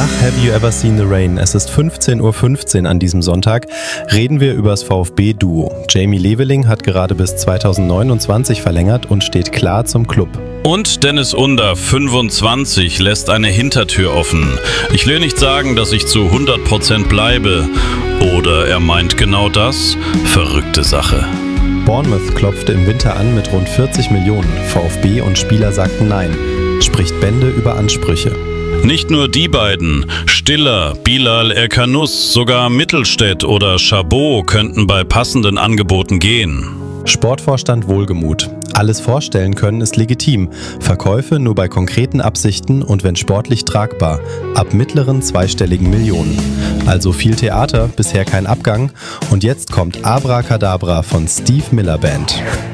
Nach Have You Ever Seen the Rain? Es ist 15:15 Uhr an diesem Sonntag, reden wir über das VfB-Duo. Jamie Leveling hat gerade bis 2029 verlängert und steht klar zum Club. Und Dennis Under, 25, lässt eine Hintertür offen. Ich will nicht sagen, dass ich zu 100% bleibe. Oder er meint genau das? Verrückte Sache. Bournemouth klopfte im Winter an mit rund 40 Millionen. VfB und Spieler sagten Nein. Spricht Bände über Ansprüche. Nicht nur die beiden, Stiller, Bilal Erkanus, sogar Mittelstädt oder Chabot könnten bei passenden Angeboten gehen. Sportvorstand Wohlgemuth. Alles vorstellen können ist legitim. Verkäufe nur bei konkreten Absichten und wenn sportlich tragbar. Ab mittleren zweistelligen Millionen. Also viel Theater, bisher kein Abgang. Und jetzt kommt Abracadabra von Steve Miller Band.